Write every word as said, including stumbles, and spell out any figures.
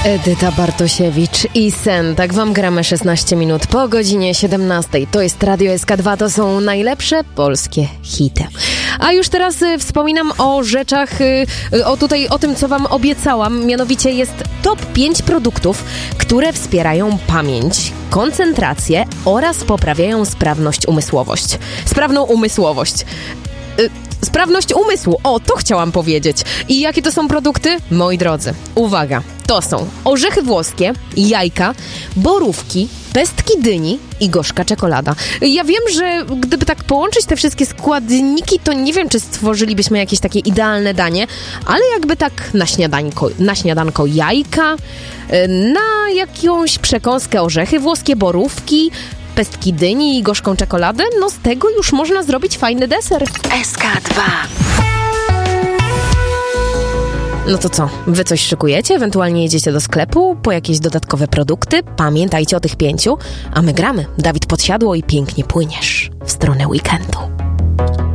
Edyta Bartosiewicz i Sen. Tak wam gramy szesnaście minut po godzinie siedemnastej. To jest Radio S K dwa, to są najlepsze polskie hity. A już teraz y, wspominam o rzeczach, y, y, o tutaj, o tym, co wam obiecałam. Mianowicie jest top pięć produktów, które wspierają pamięć, koncentrację oraz poprawiają sprawność umysłowość. Sprawną umysłowość. Y, Sprawność umysłu, o, to chciałam powiedzieć. I jakie to są produkty? Moi drodzy, uwaga, to są orzechy włoskie, jajka, borówki, pestki dyni i gorzka czekolada. Ja wiem, że gdyby tak połączyć te wszystkie składniki, to nie wiem, czy stworzylibyśmy jakieś takie idealne danie, ale jakby tak na śniadanko, na śniadanko jajka, na jakąś przekąskę orzechy włoskie, borówki, pestki dyni i gorzką czekoladę, no z tego już można zrobić fajny deser. S K dwa. No to co? Wy coś szykujecie? Ewentualnie jedziecie do sklepu po jakieś dodatkowe produkty? Pamiętajcie o tych pięciu, a my gramy. Dawid Podsiadło i Pięknie płyniesz w stronę weekendu.